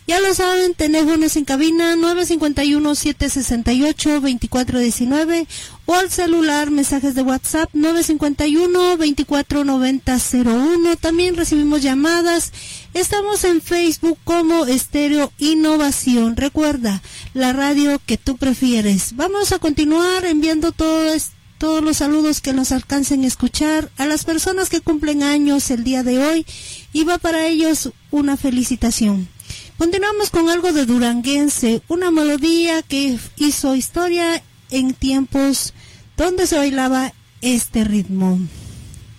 Ya lo saben, teléfonos en cabina 951-768-2419 o al celular mensajes de WhatsApp 951-249001. También recibimos llamadas. Estamos en Facebook como Estéreo Innovación. Recuerda, la radio que tú prefieres. Vamos a continuar enviando todos los saludos que nos alcancen a escuchar a las personas que cumplen años el día de hoy, y va para ellos una felicitación. Continuamos con algo de Duranguense, una melodía que hizo historia en tiempos donde se bailaba este ritmo.